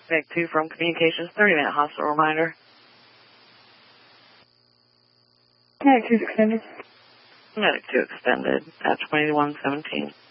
Medic 2 from Communications, 30-minute hospital reminder. Medic 2's extended. Medic 2 extended at 2117.